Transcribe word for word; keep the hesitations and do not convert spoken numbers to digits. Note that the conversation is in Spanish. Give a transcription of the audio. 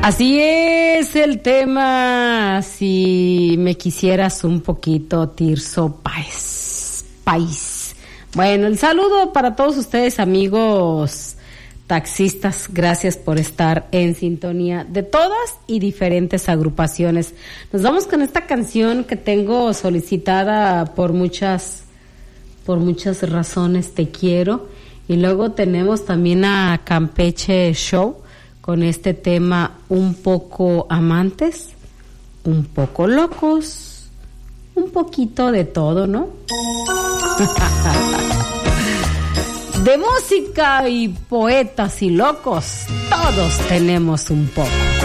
Así es el tema. Si me quisieras un poquito, Tirso Páez. País. Bueno, el saludo para todos ustedes, amigos taxistas. Gracias por estar en sintonía de todas y diferentes agrupaciones. Nos vamos con esta canción que tengo solicitada por muchas, por muchas razones. Te quiero. Y luego tenemos también a Campeche Show con este tema, un poco amantes, un poco locos, un poquito de todo, ¿no? De música y poetas y locos, todos tenemos un poco.